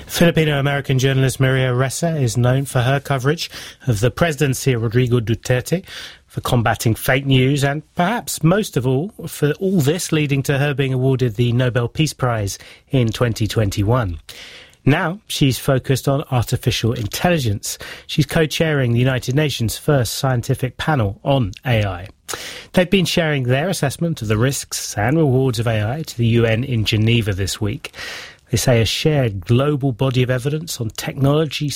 Filipino-American journalist Maria Ressa is known for her coverage of the presidency of Rodrigo Duterte, for combating fake news, and perhaps most of all, for all this leading to her being awarded the Nobel Peace Prize in 2021. Now she's focused on artificial intelligence. She's co-chairing the United Nations' first scientific panel on AI. They've been sharing their assessment of the risks and rewards of AI to the UN in Geneva this week. They say a shared global body of evidence on technology